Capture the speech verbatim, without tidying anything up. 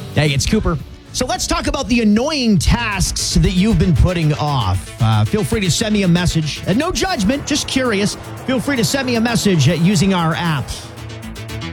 Hey, it's Cooper. So let's talk about the annoying tasks that you've been putting off. Uh, feel free to send me a message. Uh, no judgment, just curious. Feel free to send me a message uh, using our app.